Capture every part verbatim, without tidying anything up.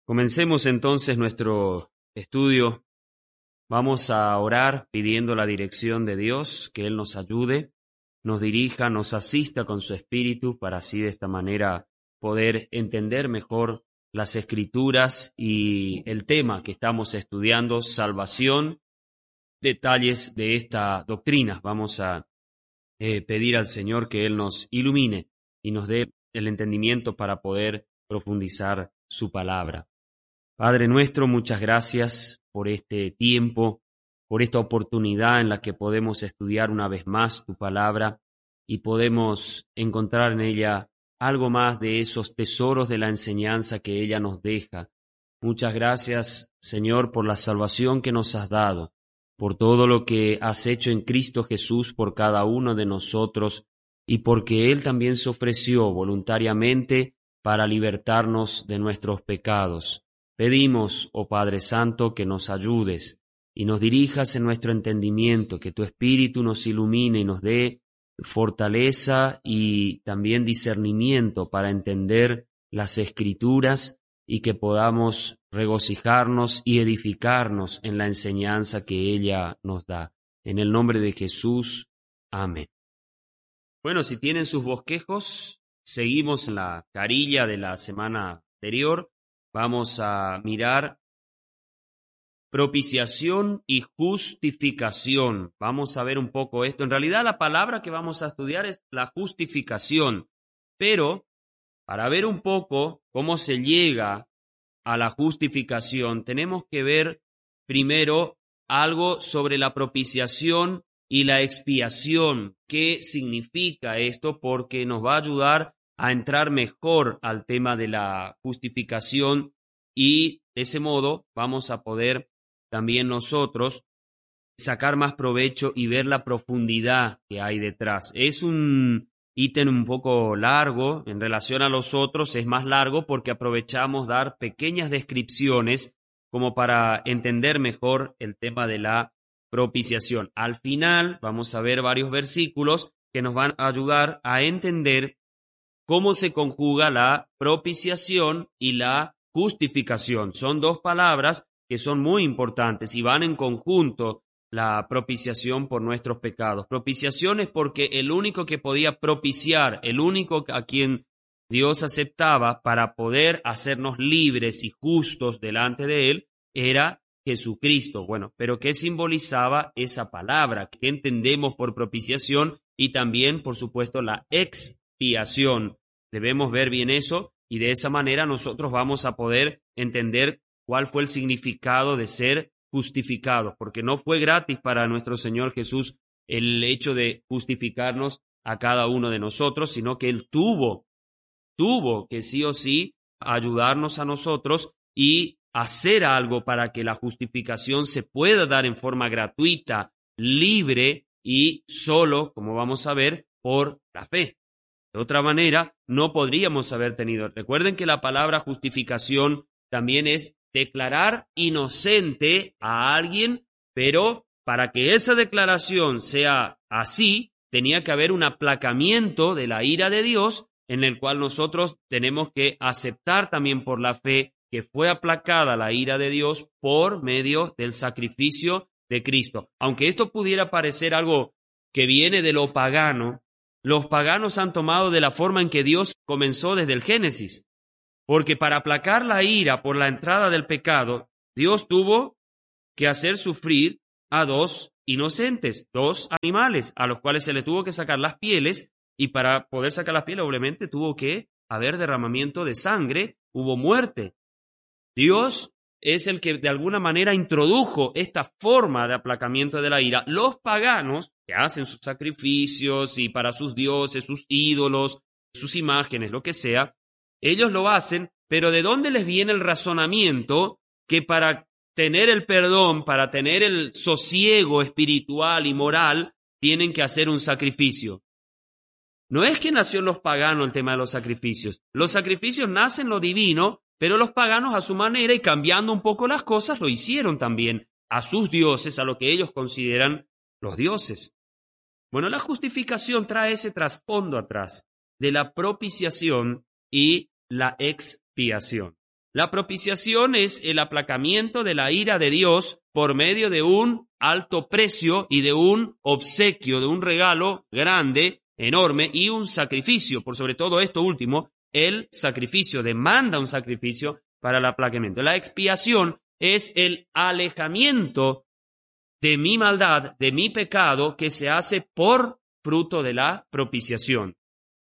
Comencemos entonces nuestro estudio. Vamos a orar pidiendo la dirección de Dios, que Él nos ayude, nos dirija, nos asista con su Espíritu, para así de esta manera poder entender mejor las Escrituras y el tema que estamos estudiando, salvación, detalles de esta doctrina. Vamos a eh, pedir al Señor que Él nos ilumine y nos dé el entendimiento para poder profundizar su palabra. Padre nuestro, muchas gracias por este tiempo, por esta oportunidad en la que podemos estudiar una vez más tu palabra y podemos encontrar en ella algo más de esos tesoros de la enseñanza que ella nos deja. Muchas gracias, Señor, por la salvación que nos has dado, por todo lo que has hecho en Cristo Jesús por cada uno de nosotros y porque Él también se ofreció voluntariamente para libertarnos de nuestros pecados. Pedimos, oh Padre Santo, que nos ayudes y nos dirijas en nuestro entendimiento, que tu Espíritu nos ilumine y nos dé fortaleza y también discernimiento para entender las Escrituras y que podamos regocijarnos y edificarnos en la enseñanza que ella nos da. En el nombre de Jesús, amén. Bueno, si tienen sus bosquejos, seguimos en la carilla de la semana anterior. Vamos a mirar propiciación y justificación. Vamos a ver un poco esto. En realidad la palabra que vamos a estudiar es la justificación, pero para ver un poco cómo se llega a la justificación, tenemos que ver primero algo sobre la propiciación y la expiación. ¿Qué significa esto? Porque nos va a ayudar a entrar mejor al tema de la justificación y de ese modo vamos a poder también nosotros sacar más provecho y ver la profundidad que hay detrás. Es un ítem un poco largo en relación a los otros, es más largo porque aprovechamos dar pequeñas descripciones como para entender mejor el tema de la propiciación. Al final vamos a ver varios versículos que nos van a ayudar a entender cómo se conjuga la propiciación y la justificación. Son dos palabras que son muy importantes y van en conjunto. La propiciación por nuestros pecados. Propiciación es porque el único que podía propiciar, el único a quien Dios aceptaba para poder hacernos libres y justos delante de Él, era Jesucristo. Bueno, pero ¿qué simbolizaba esa palabra? ¿Qué entendemos por propiciación? Y también, por supuesto, la expiación. Debemos ver bien eso y de esa manera nosotros vamos a poder entender cuál fue el significado de ser justificados, porque no fue gratis para nuestro Señor Jesús el hecho de justificarnos a cada uno de nosotros, sino que Él tuvo, tuvo que sí o sí ayudarnos a nosotros y hacer algo para que la justificación se pueda dar en forma gratuita, libre y solo, como vamos a ver, por la fe. De otra manera, no podríamos haber tenido. Recuerden que la palabra justificación también es declarar inocente a alguien, pero para que esa declaración sea así, tenía que haber un aplacamiento de la ira de Dios, en el cual nosotros tenemos que aceptar también por la fe que fue aplacada la ira de Dios por medio del sacrificio de Cristo. Aunque esto pudiera parecer algo que viene de lo pagano, los paganos han tomado de la forma en que Dios comenzó desde el Génesis. Porque para aplacar la ira por la entrada del pecado, Dios tuvo que hacer sufrir a dos inocentes, dos animales, a los cuales se le tuvo que sacar las pieles, y para poder sacar las pieles, obviamente, tuvo que haber derramamiento de sangre, hubo muerte. Dios es el que de alguna manera introdujo esta forma de aplacamiento de la ira. Los paganos, que hacen sus sacrificios y para sus dioses, sus ídolos, sus imágenes, lo que sea, ellos lo hacen, pero ¿de dónde les viene el razonamiento que para tener el perdón, para tener el sosiego espiritual y moral, tienen que hacer un sacrificio? No es que nació en los paganos el tema de los sacrificios. Los sacrificios nacen en lo divino, pero los paganos a su manera y cambiando un poco las cosas lo hicieron también a sus dioses, a lo que ellos consideran los dioses. Bueno, la justificación trae ese trasfondo atrás de la propiciación y la expiación. La propiciación es el aplacamiento de la ira de Dios por medio de un alto precio y de un obsequio, de un regalo grande, enorme y un sacrificio. Por sobre todo esto último, el sacrificio demanda un sacrificio para el aplacamiento. La expiación es el alejamiento de mi maldad, de mi pecado, que se hace por fruto de la propiciación.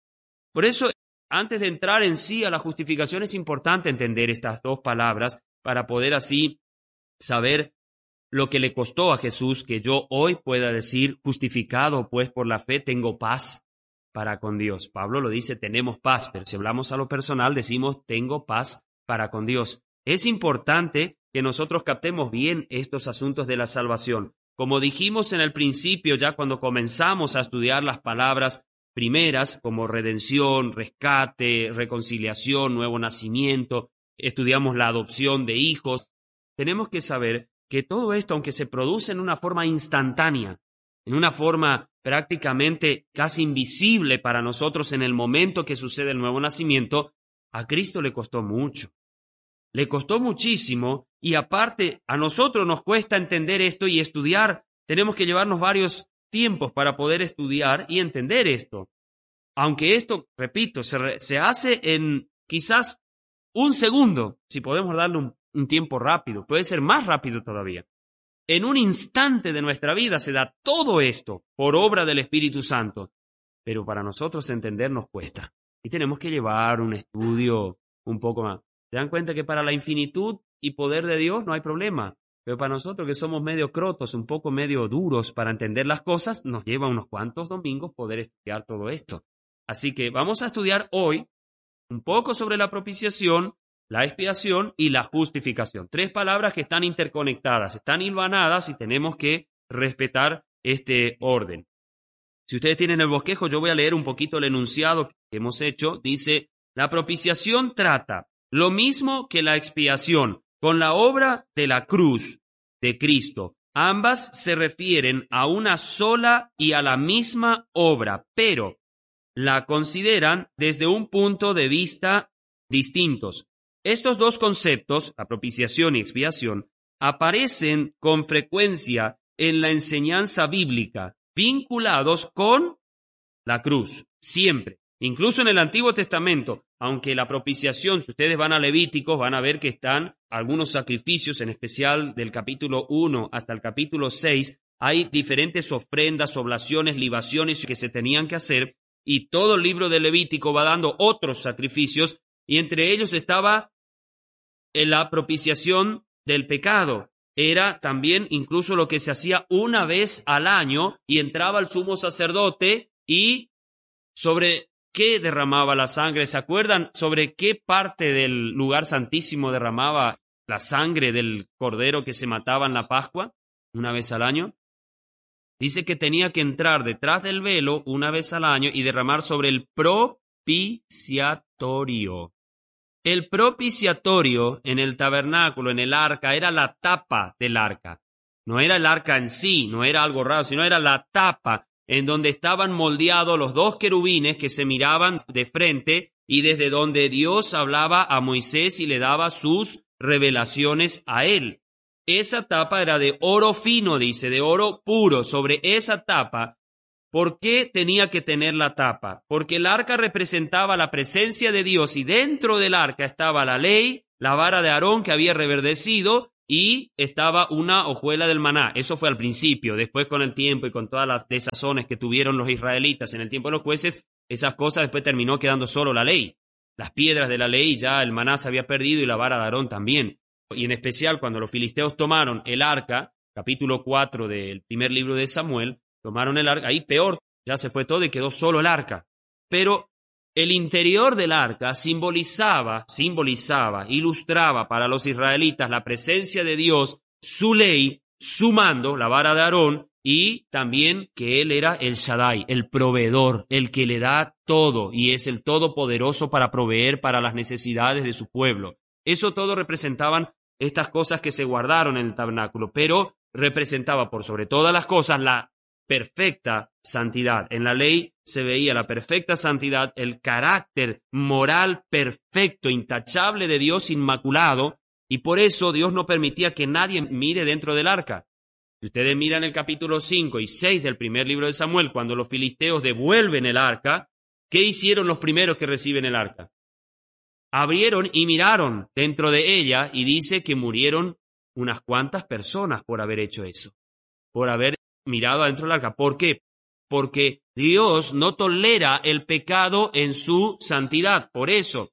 Por eso, antes de entrar en sí a la justificación, es importante entender estas dos palabras para poder así saber lo que le costó a Jesús que yo hoy pueda decir, justificado pues por la fe, tengo paz para con Dios. Pablo lo dice, tenemos paz, pero si hablamos a lo personal, decimos, tengo paz para con Dios. Es importante que nosotros captemos bien estos asuntos de la salvación. Como dijimos en el principio, ya cuando comenzamos a estudiar las palabras primeras, como redención, rescate, reconciliación, nuevo nacimiento, estudiamos la adopción de hijos, tenemos que saber que todo esto, aunque se produce en una forma instantánea, en una forma prácticamente casi invisible para nosotros en el momento que sucede el nuevo nacimiento, a Cristo le costó mucho. Le costó muchísimo y aparte a nosotros nos cuesta entender esto y estudiar. Tenemos que llevarnos varios tiempos para poder estudiar y entender esto. Aunque esto, repito, se, se hace en quizás un segundo, si podemos darle un, un tiempo rápido, puede ser más rápido todavía. En un instante de nuestra vida se da todo esto por obra del Espíritu Santo, pero para nosotros entender nos cuesta y tenemos que llevar un estudio un poco más. ¿Se dan cuenta que para la infinitud y poder de Dios no hay problema? Pero para nosotros que somos medio crotos, un poco medio duros para entender las cosas, nos lleva unos cuantos domingos poder estudiar todo esto. Así que vamos a estudiar hoy un poco sobre la propiciación, la expiación y la justificación. Tres palabras que están interconectadas, están hilvanadas y tenemos que respetar este orden. Si ustedes tienen el bosquejo, yo voy a leer un poquito el enunciado que hemos hecho. Dice, la propiciación trata lo mismo que la expiación, con la obra de la cruz de Cristo. Ambas se refieren a una sola y a la misma obra, pero la consideran desde un punto de vista distintos. Estos dos conceptos, la propiciación y expiación, aparecen con frecuencia en la enseñanza bíblica, vinculados con la cruz, siempre. Incluso en el Antiguo Testamento, aunque la propiciación, si ustedes van a Levíticos, van a ver que están algunos sacrificios, en especial del capítulo uno hasta el capítulo seis, hay diferentes ofrendas, oblaciones, libaciones que se tenían que hacer, y todo el libro de Levítico va dando otros sacrificios, y entre ellos estaba la propiciación del pecado. Era también incluso lo que se hacía una vez al año, y entraba el sumo sacerdote y sobre qué derramaba la sangre. ¿Se acuerdan sobre qué parte del lugar santísimo derramaba la sangre del cordero que se mataba en la Pascua una vez al año? Dice que tenía que entrar detrás del velo una vez al año y derramar sobre el propiciatorio. El propiciatorio en el tabernáculo, en el arca, era la tapa del arca. No era el arca en sí, no era algo raro, sino era la tapa en donde estaban moldeados los dos querubines que se miraban de frente y desde donde Dios hablaba a Moisés y le daba sus revelaciones a él. Esa tapa era de oro fino, dice, de oro puro. Sobre esa tapa, ¿por qué tenía que tener la tapa? Porque el arca representaba la presencia de Dios y dentro del arca estaba la ley, la vara de Aarón que había reverdecido y estaba una hojuela del maná. Eso fue al principio. Después, con el tiempo y con todas las desazones que tuvieron los israelitas en el tiempo de los jueces, esas cosas después terminó quedando solo la ley. Las piedras de la ley, ya el maná se había perdido y la vara de Aarón también. Y en especial cuando los filisteos tomaron el arca, capítulo cuatro del primer libro de Samuel, tomaron el arca, ahí peor, ya se fue todo y quedó solo el arca. Pero el interior del arca simbolizaba, simbolizaba, ilustraba para los israelitas la presencia de Dios, su ley, su mando, la vara de Aarón, y también que Él era el Shaddai, el proveedor, el que le da todo y es el todopoderoso para proveer para las necesidades de su pueblo. Eso todo representaban estas cosas que se guardaron en el tabernáculo, pero representaba por sobre todas las cosas la perfecta santidad. En la ley se veía la perfecta santidad, el carácter moral perfecto, intachable de Dios, inmaculado, y por eso Dios no permitía que nadie mire dentro del arca. Si ustedes miran el capítulo cinco y seis del primer libro de Samuel, cuando los filisteos devuelven el arca, ¿qué hicieron los primeros que reciben el arca? Abrieron y miraron dentro de ella, y dice que murieron unas cuantas personas por haber hecho eso, por haber mirado adentro del arca. ¿Por qué? Porque Dios no tolera el pecado en su santidad. Por eso,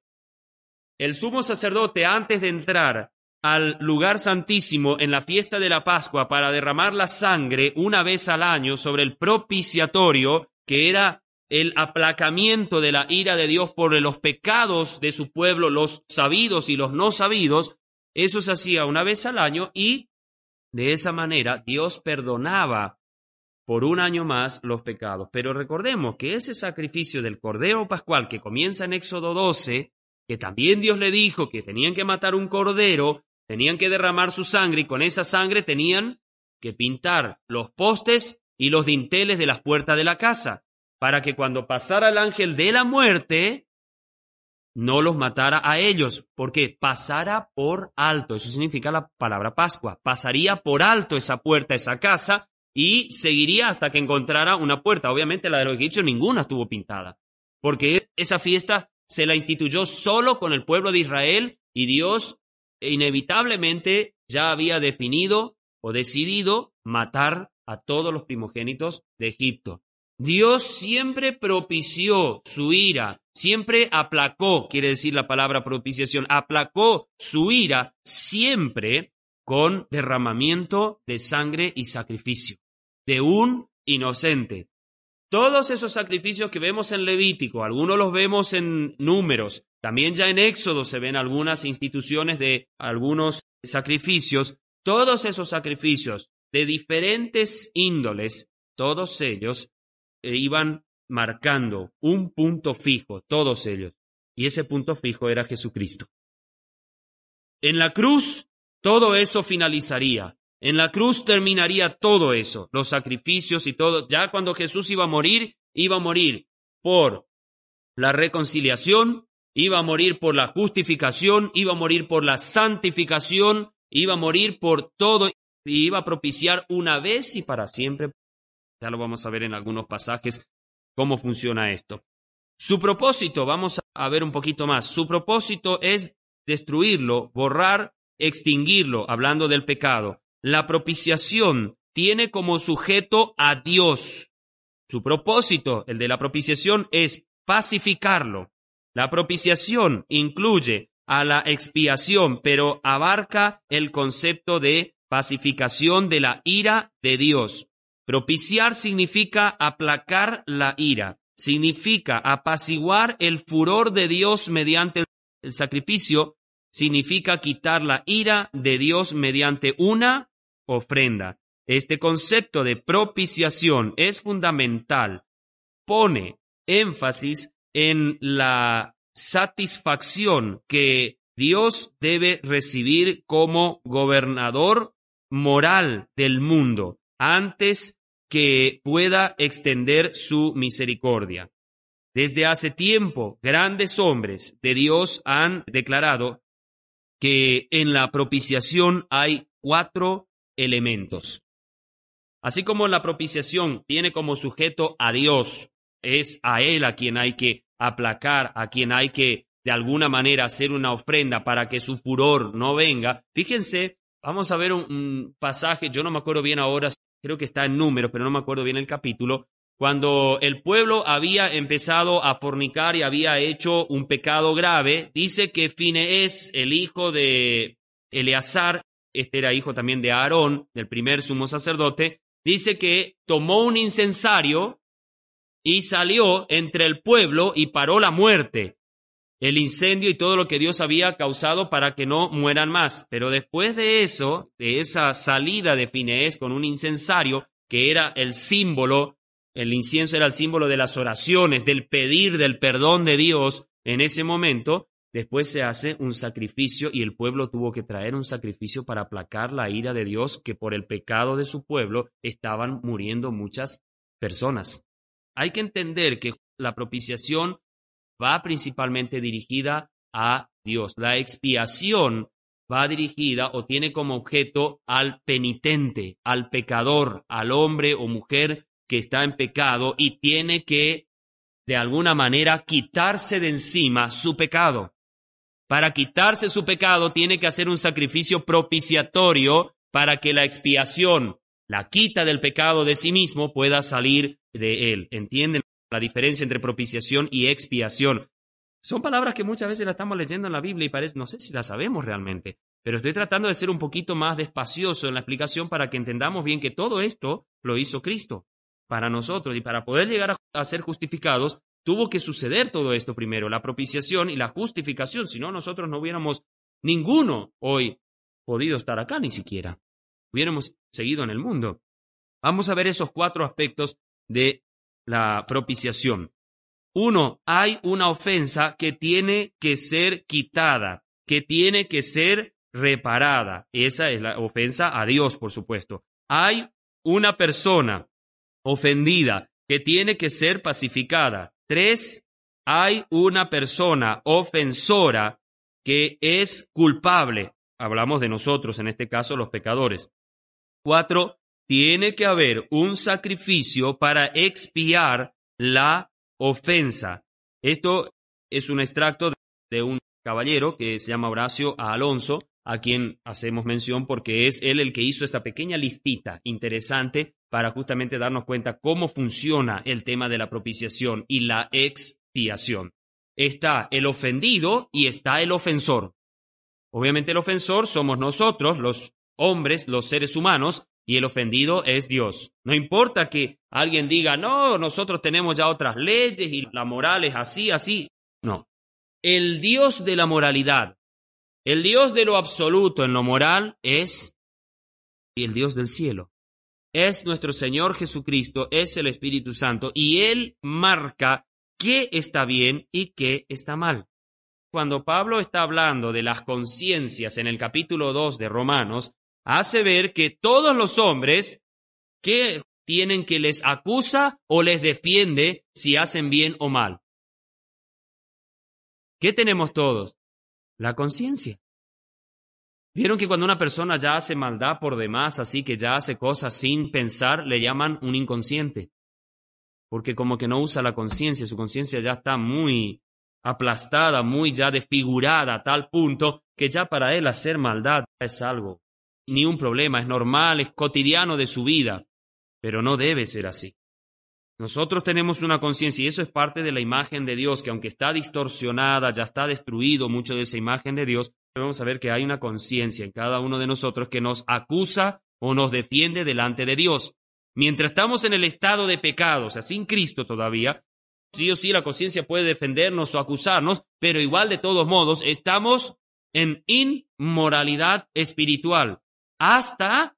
el sumo sacerdote, antes de entrar al lugar santísimo en la fiesta de la Pascua para derramar la sangre una vez al año sobre el propiciatorio, que era el aplacamiento de la ira de Dios por los pecados de su pueblo, los sabidos y los no sabidos, eso se hacía una vez al año, y de esa manera Dios perdonaba por un año más los pecados. Pero recordemos que ese sacrificio del Cordero Pascual que comienza en Éxodo doce, que también Dios le dijo que tenían que matar un cordero, tenían que derramar su sangre, y con esa sangre tenían que pintar los postes y los dinteles de las puertas de la casa, para que cuando pasara el ángel de la muerte, no los matara a ellos, porque pasara por alto. Eso significa la palabra Pascua. Pasaría por alto esa puerta, esa casa, y seguiría hasta que encontrara una puerta. Obviamente la de los egipcios ninguna estuvo pintada, porque esa fiesta se la instituyó solo con el pueblo de Israel, y Dios inevitablemente ya había definido o decidido matar a todos los primogénitos de Egipto. Dios siempre propició su ira, siempre aplacó, quiere decir la palabra propiciación, aplacó su ira siempre con derramamiento de sangre y sacrificio de un inocente. Todos esos sacrificios que vemos en Levítico, algunos los vemos en Números, también ya en Éxodo se ven algunas instituciones de algunos sacrificios, todos esos sacrificios de diferentes índoles, todos ellos eh, iban marcando un punto fijo, todos ellos, y ese punto fijo era Jesucristo. En la cruz todo eso finalizaría. En la cruz terminaría todo eso, los sacrificios y todo. Ya cuando Jesús iba a morir, iba a morir por la reconciliación, iba a morir por la justificación, iba a morir por la santificación, iba a morir por todo, y iba a propiciar una vez y para siempre. Ya lo vamos a ver en algunos pasajes cómo funciona esto. Su propósito, vamos a ver un poquito más, su propósito es destruirlo, borrar, extinguirlo, hablando del pecado. La propiciación tiene como sujeto a Dios. Su propósito, el de la propiciación, es pacificarlo. La propiciación incluye a la expiación, pero abarca el concepto de pacificación de la ira de Dios. Propiciar significa aplacar la ira, significa apaciguar el furor de Dios mediante el sacrificio, significa quitar la ira de Dios mediante una ofrenda. Este concepto de propiciación es fundamental. Pone énfasis en la satisfacción que Dios debe recibir como gobernador moral del mundo antes que pueda extender su misericordia. Desde hace tiempo, grandes hombres de Dios han declarado que en la propiciación hay cuatro elementos. Así como la propiciación tiene como sujeto a Dios, es a Él a quien hay que aplacar, a quien hay que de alguna manera hacer una ofrenda para que su furor no venga. Fíjense, vamos a ver un, un pasaje, yo no me acuerdo bien ahora, creo que está en Números, pero no me acuerdo bien el capítulo, cuando el pueblo había empezado a fornicar y había hecho un pecado grave, dice que Fineés, el hijo de Eleazar, este era hijo también de Aarón, del primer sumo sacerdote, dice que tomó un incensario y salió entre el pueblo y paró la muerte, el incendio y todo lo que Dios había causado para que no mueran más. Pero después de eso, de esa salida de Fineés con un incensario, que era el símbolo, el incienso era el símbolo de las oraciones, del pedir del perdón de Dios en ese momento, después se hace un sacrificio y el pueblo tuvo que traer un sacrificio para aplacar la ira de Dios, que por el pecado de su pueblo estaban muriendo muchas personas. Hay que entender que la propiciación va principalmente dirigida a Dios. La expiación va dirigida o tiene como objeto al penitente, al pecador, al hombre o mujer que está en pecado y tiene que, de alguna manera, quitarse de encima su pecado. Para quitarse su pecado tiene que hacer un sacrificio propiciatorio para que la expiación, la quita del pecado de sí mismo, pueda salir de él. ¿Entienden la diferencia entre propiciación y expiación? Son palabras que muchas veces las estamos leyendo en la Biblia y parece, no sé si las sabemos realmente, pero estoy tratando de ser un poquito más despacioso en la explicación para que entendamos bien que todo esto lo hizo Cristo para nosotros, y para poder llegar a, a ser justificados tuvo que suceder todo esto primero, la propiciación y la justificación, si no nosotros no hubiéramos ninguno hoy podido estar acá ni siquiera, hubiéramos seguido en el mundo. Vamos a ver esos cuatro aspectos de la propiciación. Uno, hay una ofensa que tiene que ser quitada, que tiene que ser reparada. Esa es la ofensa a Dios, por supuesto. Hay una persona ofendida que tiene que ser pacificada. Tres, hay una persona ofensora que es culpable. Hablamos de nosotros, en este caso los pecadores. Cuatro, tiene que haber un sacrificio para expiar la ofensa. Esto es un extracto de un caballero que se llama Horacio Alonso, a quien hacemos mención porque es él el que hizo esta pequeña listita interesante para justamente darnos cuenta cómo funciona el tema de la propiciación y la expiación. Está el ofendido y está el ofensor. Obviamente el ofensor somos nosotros, los hombres, los seres humanos, y el ofendido es Dios. No importa que alguien diga, no, nosotros tenemos ya otras leyes y la moral es así, así. No. El Dios de la moralidad, el Dios de lo absoluto en lo moral es el Dios del cielo. Es nuestro Señor Jesucristo, es el Espíritu Santo, y Él marca qué está bien y qué está mal. Cuando Pablo está hablando de las conciencias en el capítulo dos de Romanos, hace ver que todos los hombres que tienen que les acusa o les defiende si hacen bien o mal. ¿Qué tenemos todos? La conciencia. ¿Vieron que cuando una persona ya hace maldad por demás, así que ya hace cosas sin pensar, le llaman un inconsciente? Porque como que no usa la conciencia, su conciencia ya está muy aplastada, muy ya desfigurada a tal punto que ya para él hacer maldad es algo, ni un problema, es normal, es cotidiano de su vida, pero no debe ser así. Nosotros tenemos una conciencia y eso es parte de la imagen de Dios, que aunque está distorsionada, ya está destruido mucho de esa imagen de Dios, debemos saber que hay una conciencia en cada uno de nosotros que nos acusa o nos defiende delante de Dios. Mientras estamos en el estado de pecado, o sea, sin Cristo todavía, sí o sí la conciencia puede defendernos o acusarnos, pero igual de todos modos estamos en inmoralidad espiritual hasta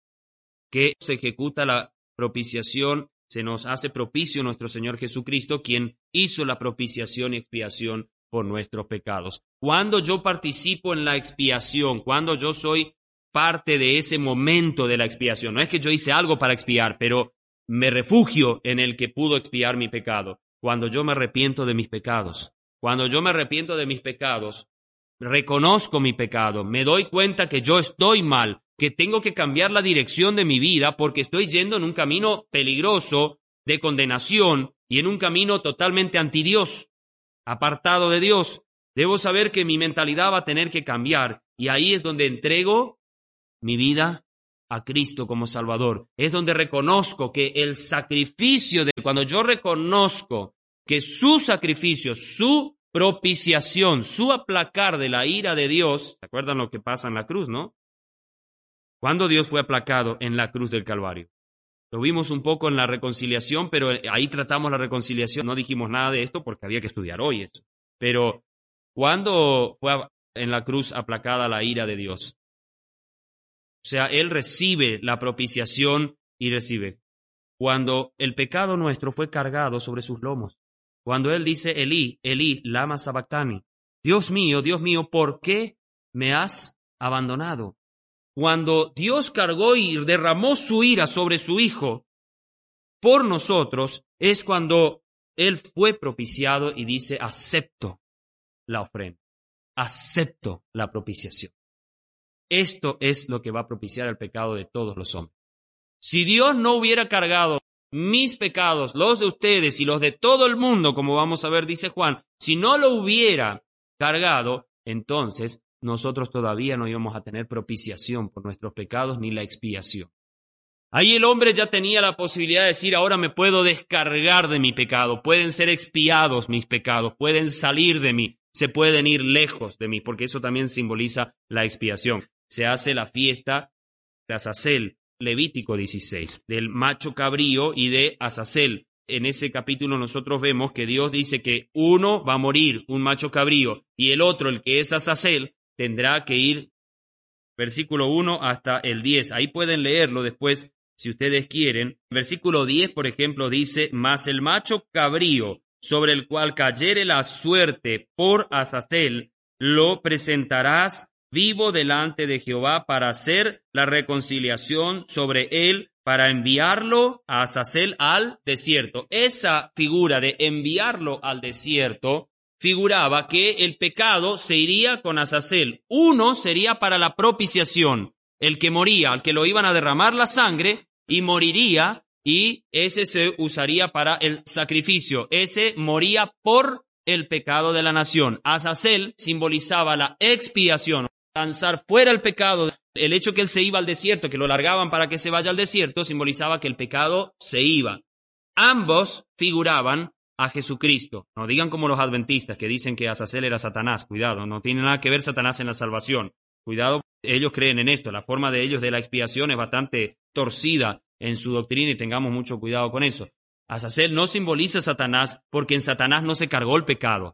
que se ejecuta la propiciación, se nos hace propicio nuestro Señor Jesucristo, quien hizo la propiciación y expiación por nuestros pecados. Cuando yo participo en la expiación, cuando yo soy parte de ese momento de la expiación, no es que yo hice algo para expiar, pero me refugio en el que pudo expiar mi pecado. Cuando yo me arrepiento de mis pecados, cuando yo me arrepiento de mis pecados, reconozco mi pecado, me doy cuenta que yo estoy mal, que tengo que cambiar la dirección de mi vida porque estoy yendo en un camino peligroso de condenación y en un camino totalmente anti Dios, apartado de Dios. Debo saber que mi mentalidad va a tener que cambiar y ahí es donde entrego mi vida a Cristo como Salvador. Es donde reconozco que el sacrificio de cuando yo reconozco que su sacrificio, su propiciación, su aplacar de la ira de Dios, ¿se acuerdan lo que pasa en la cruz, no? Cuando Dios fue aplacado en la cruz del Calvario. Lo vimos un poco en la reconciliación, pero ahí tratamos la reconciliación. No dijimos nada de esto porque había que estudiar hoy eso. Pero, ¿cuándo fue en la cruz aplacada la ira de Dios? O sea, Él recibe la propiciación y recibe. Cuando el pecado nuestro fue cargado sobre sus lomos. Cuando Él dice, Elí, Elí, lama sabactani. Dios mío, Dios mío, ¿por qué me has abandonado? Cuando Dios cargó y derramó su ira sobre su Hijo por nosotros, es cuando Él fue propiciado y dice, acepto la ofrenda, acepto la propiciación. Esto es lo que va a propiciar el pecado de todos los hombres. Si Dios no hubiera cargado mis pecados, los de ustedes y los de todo el mundo, como vamos a ver, dice Juan, si no lo hubiera cargado, entonces nosotros todavía no íbamos a tener propiciación por nuestros pecados ni la expiación. Ahí el hombre ya tenía la posibilidad de decir, ahora me puedo descargar de mi pecado, pueden ser expiados mis pecados, pueden salir de mí, se pueden ir lejos de mí, porque eso también simboliza la expiación. Se hace la fiesta de Azazel, Levítico dieciséis, del macho cabrío y de Azazel. En ese capítulo nosotros vemos que Dios dice que uno va a morir, un macho cabrío, y el otro, el que es Azazel, tendrá que ir, versículo uno hasta el diez. Ahí pueden leerlo después si ustedes quieren. Versículo diez, por ejemplo, dice, mas el macho cabrío sobre el cual cayere la suerte por Azazel, lo presentarás vivo delante de Jehová para hacer la reconciliación sobre él, para enviarlo a Azazel al desierto. Esa figura de enviarlo al desierto figuraba que el pecado se iría con Azazel. Uno sería para la propiciación, el que moría, al que lo iban a derramar la sangre y moriría, y ese se usaría para el sacrificio. Ese moría por el pecado de la nación. Azazel simbolizaba la expiación, lanzar fuera el pecado. El hecho que él se iba al desierto, que lo largaban para que se vaya al desierto, simbolizaba que el pecado se iba. Ambos figuraban a Jesucristo. No digan como los adventistas que dicen que Azazel era Satanás. Cuidado, no tiene nada que ver Satanás en la salvación. Cuidado, ellos creen en esto. La forma de ellos de la expiación es bastante torcida en su doctrina y tengamos mucho cuidado con eso. Azazel no simboliza a Satanás porque en Satanás no se cargó el pecado.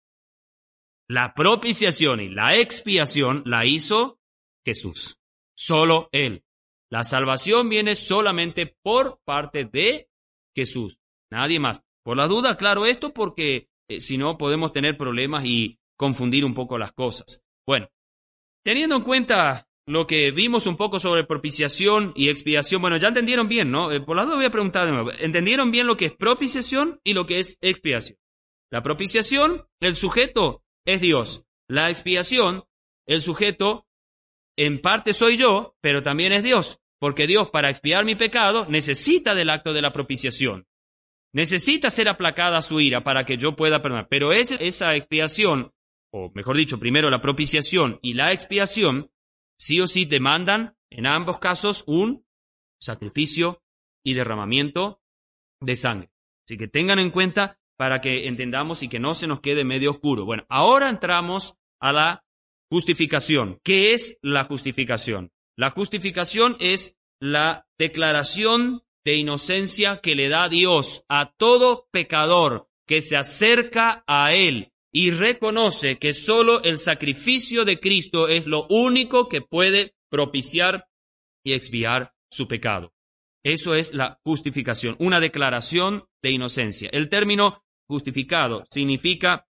La propiciación y la expiación la hizo Jesús. Solo Él. La salvación viene solamente por parte de Jesús. Nadie más. Por las dudas, claro esto, porque eh, si no podemos tener problemas y confundir un poco las cosas. Bueno, teniendo en cuenta lo que vimos un poco sobre propiciación y expiación, bueno, ya entendieron bien, ¿no? Eh, por las dudas voy a preguntar de nuevo. ¿Entendieron bien lo que es propiciación y lo que es expiación? La propiciación, el sujeto es Dios. La expiación, el sujeto, en parte soy yo, pero también es Dios. Porque Dios, para expiar mi pecado, necesita del acto de la propiciación. Necesita ser aplacada su ira para que yo pueda perdonar. Pero esa, esa expiación, o mejor dicho, primero la propiciación y la expiación, sí o sí demandan, en ambos casos, un sacrificio y derramamiento de sangre. Así que tengan en cuenta para que entendamos y que no se nos quede medio oscuro. Bueno, ahora entramos a la justificación. ¿Qué es la justificación? La justificación es la declaración de inocencia que le da Dios a todo pecador que se acerca a Él y reconoce que solo el sacrificio de Cristo es lo único que puede propiciar y expiar su pecado. Eso es la justificación, una declaración de inocencia. El término justificado significa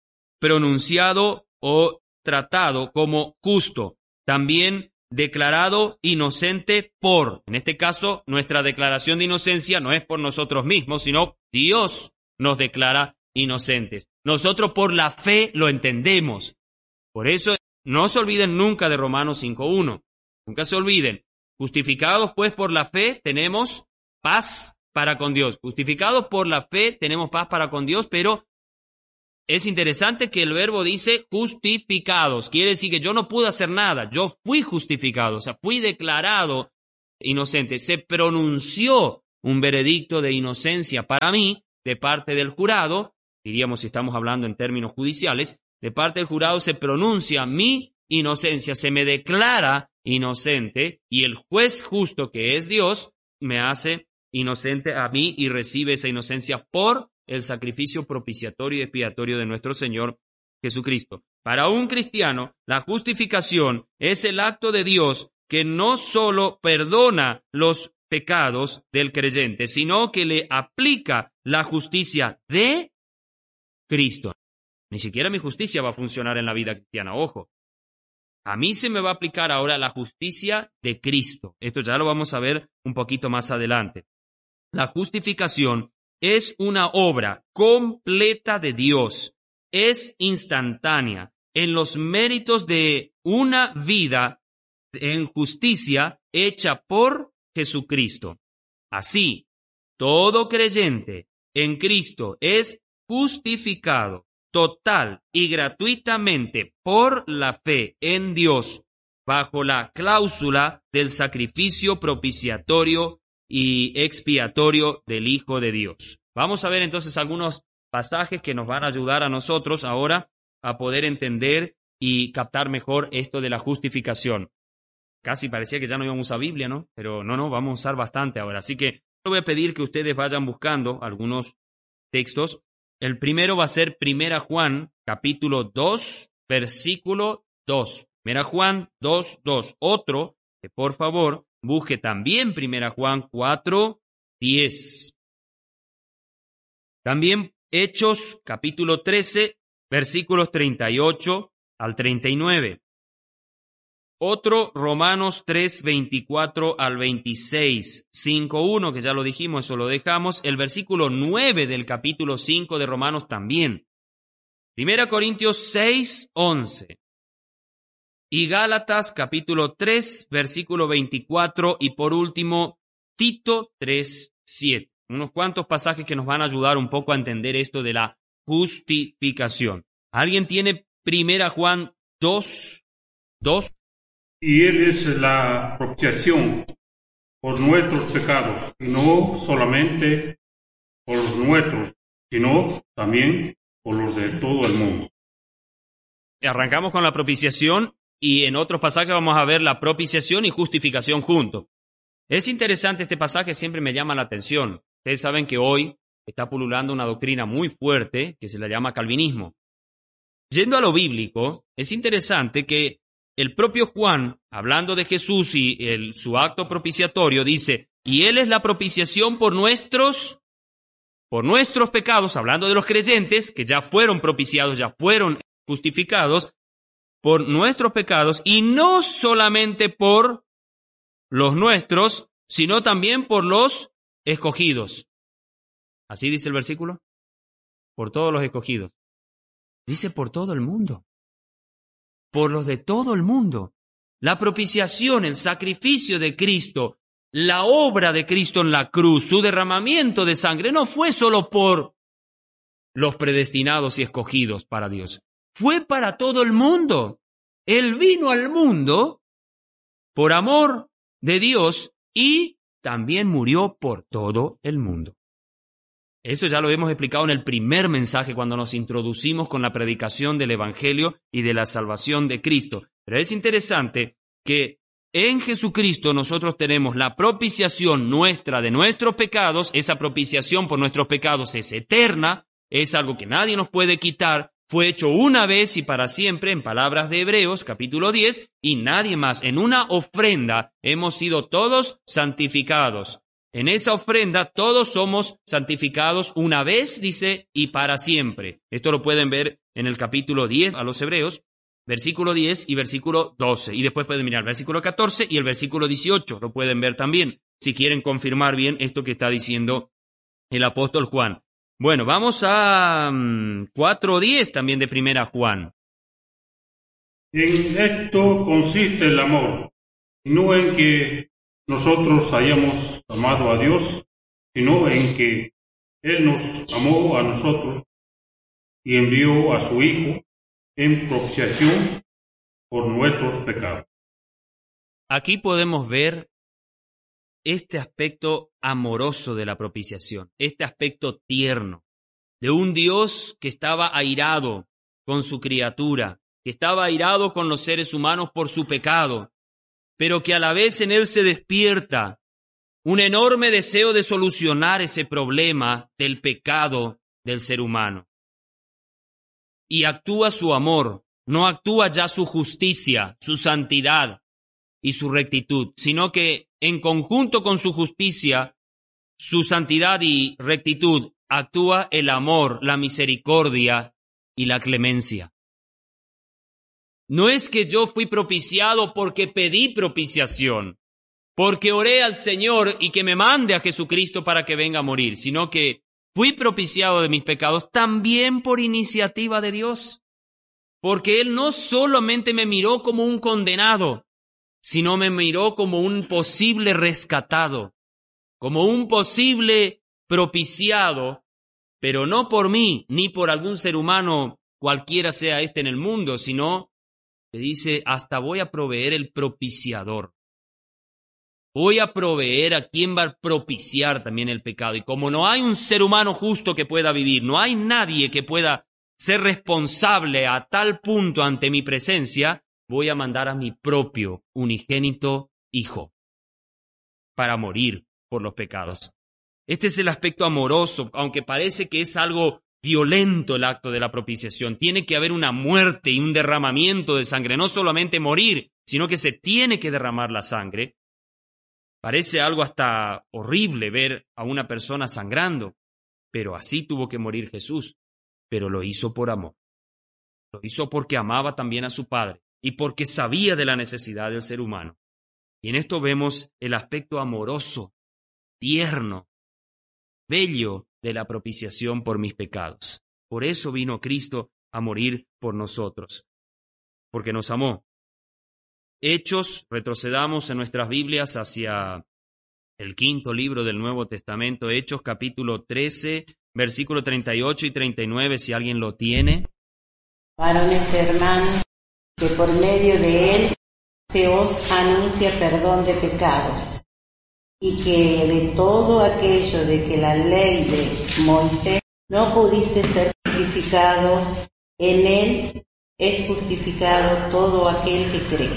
pronunciado o tratado como justo, también declarado inocente por. En este caso, nuestra declaración de inocencia no es por nosotros mismos, sino Dios nos declara inocentes. Nosotros por la fe lo entendemos. Por eso, no se olviden nunca de Romanos cinco uno. Nunca se olviden. Justificados pues por la fe tenemos paz para con Dios. Justificados por la fe tenemos paz para con Dios, pero es interesante que el verbo dice justificados. Quiere decir que yo no pude hacer nada. Yo fui justificado, o sea, fui declarado inocente. Se pronunció un veredicto de inocencia para mí de parte del jurado, diríamos si estamos hablando en términos judiciales, de parte del jurado se pronuncia mi inocencia, se me declara inocente y el juez justo que es Dios me hace inocente a mí y recibe esa inocencia por el sacrificio propiciatorio y expiatorio de nuestro Señor Jesucristo. Para un cristiano, la justificación es el acto de Dios que no solo perdona los pecados del creyente, sino que le aplica la justicia de Cristo. Ni siquiera mi justicia va a funcionar en la vida cristiana, ojo. A mí se me va a aplicar ahora la justicia de Cristo. Esto ya lo vamos a ver un poquito más adelante. La justificación es una obra completa de Dios. Es instantánea en los méritos de una vida en justicia hecha por Jesucristo. Así, todo creyente en Cristo es justificado total y gratuitamente por la fe en Dios, bajo la cláusula del sacrificio propiciatorio y expiatorio del Hijo de Dios. Vamos a ver entonces algunos pasajes que nos van a ayudar a nosotros ahora a poder entender y captar mejor esto de la justificación. Casi parecía que ya no íbamos a usar Biblia, ¿no? Pero no, no, vamos a usar bastante ahora. Así que yo voy a pedir que ustedes vayan buscando algunos textos. El primero va a ser Primera Juan, capítulo dos, versículo dos. Primera Juan dos, dos. Otro, que por favor busque también Primera Juan cuatro, diez. También Hechos, capítulo trece, versículos treinta y ocho al treinta y nueve. Otro, Romanos tres, veinticuatro al veintiséis, cinco, uno, que ya lo dijimos, eso lo dejamos. El versículo nueve del capítulo cinco de Romanos también. Primera Corintios seis, once. Y Gálatas, capítulo tres, versículo veinticuatro. Y por último, Tito tres, siete. Unos cuantos pasajes que nos van a ayudar un poco a entender esto de la justificación. ¿Alguien tiene Primera Juan dos, dos? Y Él es la propiciación por nuestros pecados, y no solamente por los nuestros, sino también por los de todo el mundo. Arrancamos con la propiciación y en otros pasajes vamos a ver la propiciación y justificación juntos. Es interesante este pasaje, siempre me llama la atención. Ustedes saben que hoy está pululando una doctrina muy fuerte que se la llama calvinismo. Yendo a lo bíblico, es interesante que el propio Juan, hablando de Jesús y el, su acto propiciatorio, dice, y Él es la propiciación por nuestros, por nuestros pecados, hablando de los creyentes, que ya fueron propiciados, ya fueron justificados, por nuestros pecados, y no solamente por los nuestros, sino también por los escogidos. ¿Así dice el versículo? Por todos los escogidos. Dice por todo el mundo. Por los de todo el mundo. La propiciación, el sacrificio de Cristo, la obra de Cristo en la cruz, su derramamiento de sangre, no fue solo por los predestinados y escogidos para Dios. Fue para todo el mundo. Él vino al mundo por amor de Dios y también murió por todo el mundo. Eso ya lo hemos explicado en el primer mensaje cuando nos introducimos con la predicación del Evangelio y de la salvación de Cristo. Pero es interesante que en Jesucristo nosotros tenemos la propiciación nuestra de nuestros pecados. Esa propiciación por nuestros pecados es eterna, es algo que nadie nos puede quitar. Fue hecho una vez y para siempre, en palabras de Hebreos, capítulo diez, y nadie más. En una ofrenda hemos sido todos santificados. En esa ofrenda todos somos santificados una vez, dice, y para siempre. Esto lo pueden ver en el capítulo diez a los Hebreos, versículo diez y versículo doce. Y después pueden mirar el versículo catorce y el versículo dieciocho. Lo pueden ver también, si quieren confirmar bien esto que está diciendo el apóstol Juan. Bueno, vamos a um, cuatro diez también de Primera Juan. En esto consiste el amor, no en que nosotros hayamos amado a Dios, sino en que Él nos amó a nosotros y envió a su Hijo en propiciación por nuestros pecados. Aquí podemos ver este aspecto amoroso de la propiciación, este aspecto tierno de un Dios que estaba airado con su criatura, que estaba airado con los seres humanos por su pecado, pero que a la vez en él se despierta un enorme deseo de solucionar ese problema del pecado del ser humano. Y actúa su amor, no actúa ya su justicia, su santidad y su rectitud, sino que en conjunto con su justicia, su santidad y rectitud, actúa el amor, la misericordia y la clemencia. No es que yo fui propiciado porque pedí propiciación, porque oré al Señor y que me mande a Jesucristo para que venga a morir, sino que fui propiciado de mis pecados también por iniciativa de Dios, porque Él no solamente me miró como un condenado, sino me miró como un posible rescatado, como un posible propiciado, pero no por mí, ni por algún ser humano, cualquiera sea este en el mundo, sino que dice, hasta voy a proveer el propiciador. Voy a proveer a quien va a propiciar también el pecado. Y como no hay un ser humano justo que pueda vivir, no hay nadie que pueda ser responsable a tal punto ante mi presencia, voy a mandar a mi propio unigénito Hijo para morir por los pecados. Este es el aspecto amoroso, aunque parece que es algo violento el acto de la propiciación. Tiene que haber una muerte y un derramamiento de sangre, no solamente morir, sino que se tiene que derramar la sangre. Parece algo hasta horrible ver a una persona sangrando, pero así tuvo que morir Jesús, pero lo hizo por amor. Lo hizo porque amaba también a su Padre y porque sabía de la necesidad del ser humano. Y en esto vemos el aspecto amoroso, tierno, bello de la propiciación por mis pecados. Por eso vino Cristo a morir por nosotros, porque nos amó. Hechos, retrocedamos en nuestras Biblias hacia el quinto libro del Nuevo Testamento, Hechos capítulo trece, versículo treinta y ocho y treinta y nueve, si alguien lo tiene. Varones hermanos, que por medio de él se os anuncia perdón de pecados, y que de todo aquello de que la ley de Moisés no pudiste ser justificado, en él es justificado todo aquel que cree.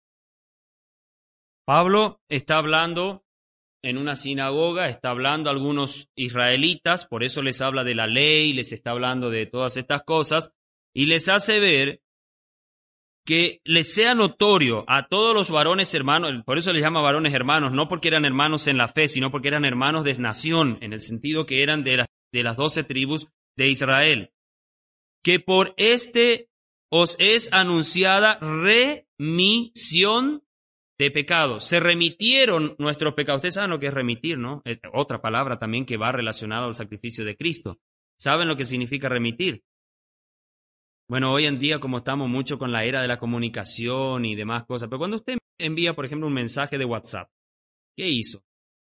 Pablo está hablando en una sinagoga, está hablando a algunos israelitas, por eso les habla de la ley, les está hablando de todas estas cosas, y les hace ver que les sea notorio a todos los varones hermanos, por eso les llama varones hermanos, no porque eran hermanos en la fe, sino porque eran hermanos de nación, en el sentido que eran de las, de las doce tribus de Israel, que por este os es anunciada remisión de pecados. Se remitieron nuestros pecados. Ustedes saben lo que es remitir, ¿no? Es otra palabra también que va relacionada al sacrificio de Cristo. ¿Saben lo que significa remitir? Bueno, hoy en día, como estamos mucho con la era de la comunicación y demás cosas, pero cuando usted envía, por ejemplo, un mensaje de WhatsApp, ¿qué hizo?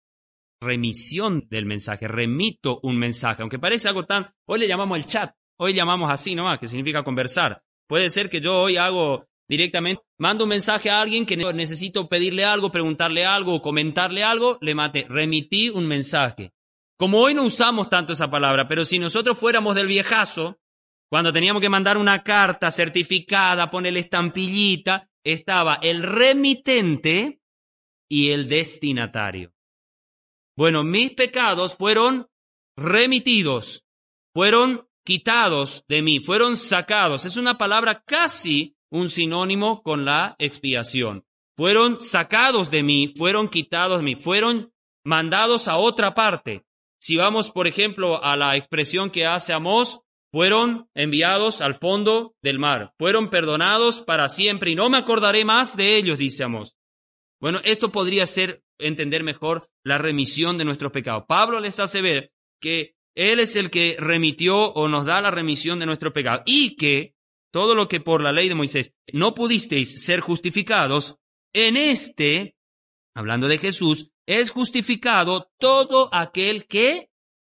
Remisión del mensaje, remito un mensaje, aunque parece algo tan... Hoy le llamamos el chat, hoy llamamos así nomás, que significa conversar. Puede ser que yo hoy hago directamente, mando un mensaje a alguien que necesito pedirle algo, preguntarle algo o comentarle algo, le mate, remití un mensaje. Como hoy no usamos tanto esa palabra, pero si nosotros fuéramos del viejazo, cuando teníamos que mandar una carta certificada, ponerle estampillita, estaba el remitente y el destinatario. Bueno, mis pecados fueron remitidos, fueron quitados de mí, fueron sacados. Es una palabra casi un sinónimo con la expiación. Fueron sacados de mí, fueron quitados de mí, fueron mandados a otra parte. Si vamos, por ejemplo, a la expresión que hace Amós, fueron enviados al fondo del mar, fueron perdonados para siempre y no me acordaré más de ellos, dice Amós. Bueno, esto podría ser entender mejor la remisión de nuestros pecados. Pablo les hace ver que Él es el que remitió o nos da la remisión de nuestros pecados y que todo lo que por la ley de Moisés no pudisteis ser justificados, en este, hablando de Jesús, es justificado todo aquel que,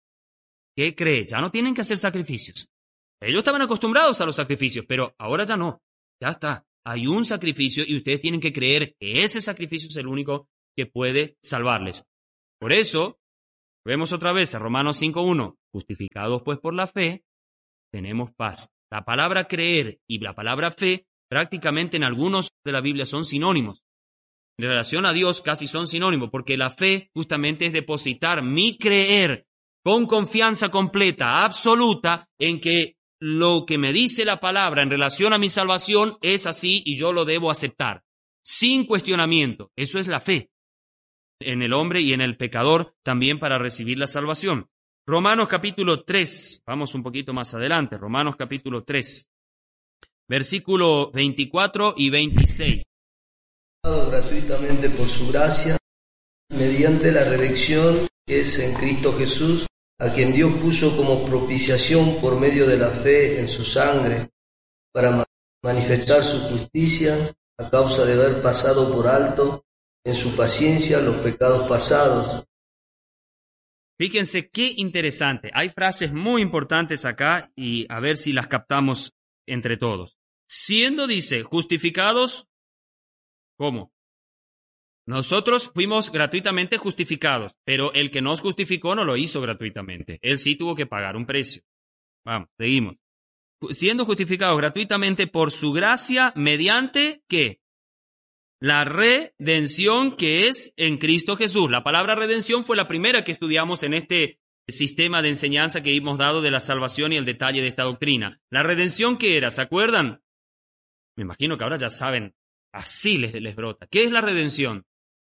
que cree. Ya no tienen que hacer sacrificios. Ellos estaban acostumbrados a los sacrificios, pero ahora ya no. Ya está. Hay un sacrificio y ustedes tienen que creer que ese sacrificio es el único que puede salvarles. Por eso, vemos otra vez a Romanos cinco uno. Justificados pues por la fe, tenemos paz. La palabra creer y la palabra fe prácticamente en algunos de la Biblia son sinónimos. En relación a Dios casi son sinónimos, porque la fe justamente es depositar mi creer con confianza completa, absoluta, en que lo que me dice la palabra en relación a mi salvación es así y yo lo debo aceptar, sin cuestionamiento. Eso es la fe en el hombre y en el pecador también para recibir la salvación. Romanos capítulo tres, vamos un poquito más adelante, Romanos capítulo tres, versículo veinticuatro y veintiséis. Gratuitamente por su gracia, mediante la redención que es en Cristo Jesús, a quien Dios puso como propiciación por medio de la fe en su sangre, para manifestar su justicia a causa de haber pasado por alto en su paciencia los pecados pasados. Fíjense qué interesante. Hay frases muy importantes acá y a ver si las captamos entre todos. Siendo, dice, justificados, ¿cómo? Nosotros fuimos gratuitamente justificados, pero el que nos justificó no lo hizo gratuitamente. Él sí tuvo que pagar un precio. Vamos, seguimos. Siendo justificados gratuitamente por su gracia mediante, ¿qué? La redención que es en Cristo Jesús. La palabra redención fue la primera que estudiamos en este sistema de enseñanza que hemos dado de la salvación y el detalle de esta doctrina. La redención, ¿qué era? ¿Se acuerdan? Me imagino que ahora ya saben. Así les, les brota. ¿Qué es la redención?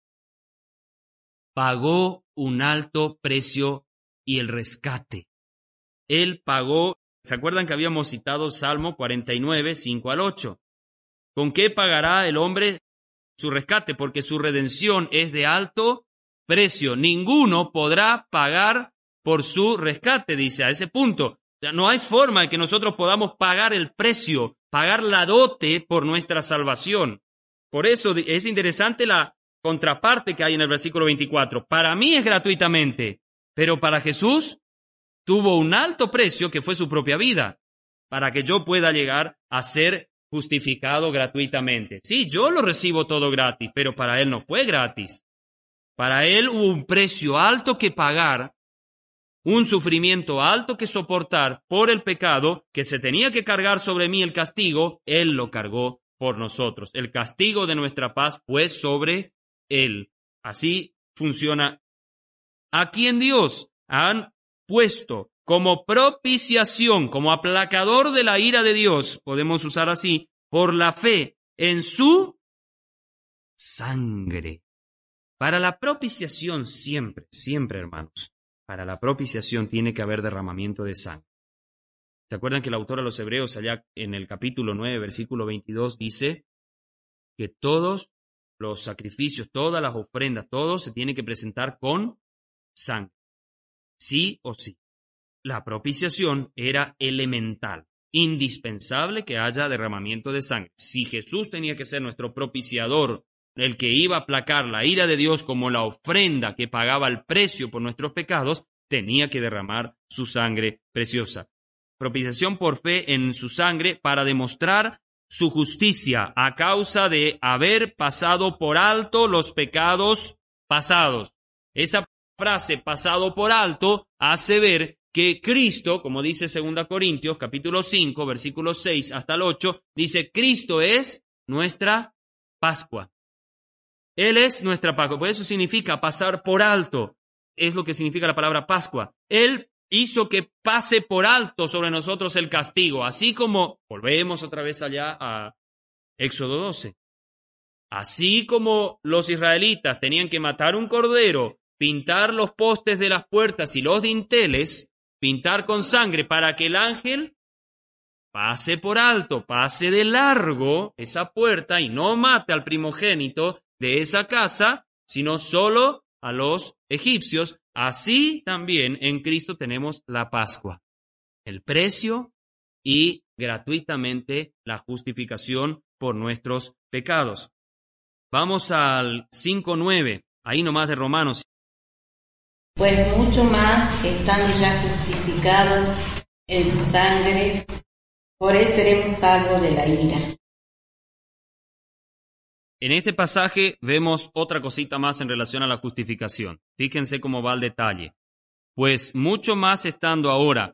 Pagó un alto precio y el rescate. Él pagó. ¿Se acuerdan que habíamos citado Salmo cuarenta y nueve, cinco al ocho? ¿Con qué pagará el hombre su rescate? Porque su redención es de alto precio. Ninguno podrá pagar por su rescate, dice a ese punto. O sea, no hay forma de que nosotros podamos pagar el precio, pagar la dote por nuestra salvación. Por eso es interesante la contraparte que hay en el versículo veinticuatro. Para mí es gratuitamente, pero para Jesús tuvo un alto precio que fue su propia vida, para que yo pueda llegar a ser justificado gratuitamente. Sí, yo lo recibo todo gratis, pero para Él no fue gratis. Para Él hubo un precio alto que pagar, un sufrimiento alto que soportar por el pecado, que se tenía que cargar sobre mí el castigo, Él lo cargó por nosotros. El castigo de nuestra paz fue sobre Él. Así funciona. Aquí en Dios han puesto como propiciación, como aplacador de la ira de Dios, podemos usar así, por la fe en su sangre. Para la propiciación siempre, siempre, hermanos, para la propiciación tiene que haber derramamiento de sangre. ¿Se acuerdan que el autor a los Hebreos, allá en el capítulo nueve, versículo veintidós, dice que todos los sacrificios, todas las ofrendas, todo se tiene que presentar con sangre? Sí o sí. La propiciación era elemental, indispensable que haya derramamiento de sangre. Si Jesús tenía que ser nuestro propiciador, el que iba a aplacar la ira de Dios como la ofrenda que pagaba el precio por nuestros pecados, tenía que derramar su sangre preciosa. Propiciación por fe en su sangre para demostrar su justicia a causa de haber pasado por alto los pecados pasados. Esa frase pasado por alto hace ver que Cristo, como dice segunda Corintios, capítulo cinco, versículos seis hasta el ocho, dice, Cristo es nuestra Pascua. Él es nuestra Pascua. Por eso significa pasar por alto. Es lo que significa la palabra Pascua. Él hizo que pase por alto sobre nosotros el castigo, así como, volvemos otra vez allá a Éxodo doce, así como los israelitas tenían que matar un cordero, pintar los postes de las puertas y los dinteles, pintar con sangre para que el ángel pase por alto, pase de largo esa puerta y no mate al primogénito de esa casa, sino solo a los egipcios. Así también en Cristo tenemos la Pascua, el precio y gratuitamente la justificación por nuestros pecados. Vamos al cinco nueve, ahí nomás de Romanos. Pues mucho más, estando ya justificados en su sangre, por él seremos salvos de la ira. En este pasaje vemos otra cosita más en relación a la justificación. Fíjense cómo va el detalle. Pues mucho más estando ahora